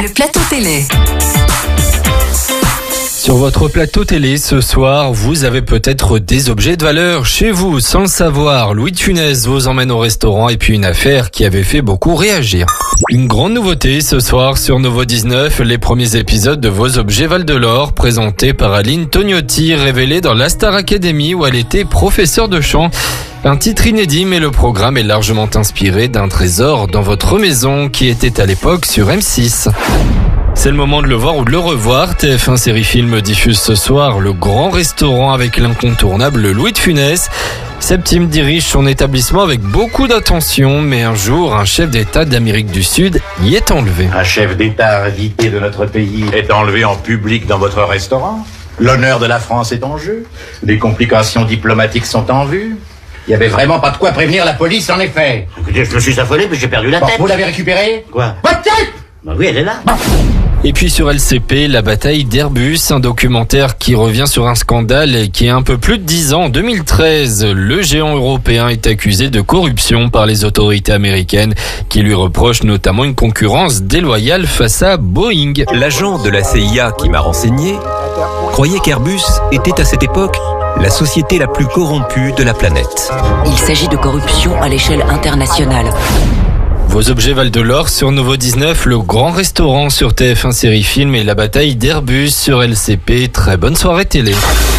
Le plateau télé. Sur votre plateau télé ce soir, vous avez peut-être des objets de valeur chez vous sans le savoir. Louis de Funès vous emmène au restaurant et puis une affaire qui avait fait beaucoup réagir. Une grande nouveauté ce soir sur Novo 19, les premiers épisodes de Vos objets valent de l'or présentés par Aline Tognotti, révélés dans la Star Academy où elle était professeure de chant. Un titre inédit, mais le programme est largement inspiré d'un trésor dans votre maison qui était à l'époque sur M6. C'est le moment de le voir ou de le revoir. TF1 Série Film diffuse ce soir Le Grand Restaurant avec l'incontournable Louis de Funès. Septime dirige son établissement avec beaucoup d'attention, mais un jour, un chef d'État d'Amérique du Sud y est enlevé. Un chef d'État invité de notre pays est enlevé en public dans votre restaurant. L'honneur de la France est en jeu. Des complications diplomatiques sont en vue. Il n'y avait vraiment pas de quoi prévenir la police, en effet. Écoutez, je me suis affolé, mais j'ai perdu la tête. Vous l'avez récupérée? Quoi? Votre tête? Bah oui, elle est là. Et puis sur LCP, la bataille d'Airbus, un documentaire qui revient sur un scandale qui a un peu plus de 10 ans. En 2013, le géant européen est accusé de corruption par les autorités américaines qui lui reprochent notamment une concurrence déloyale face à Boeing. L'agent de la CIA qui m'a renseigné croyait qu'Airbus était à cette époque la société la plus corrompue de la planète. Il s'agit de corruption à l'échelle internationale. Vos objets valent de l'or sur Novo 19, Le Grand Restaurant sur TF1 Série Film et la bataille d'Airbus sur LCP. Très bonne soirée télé.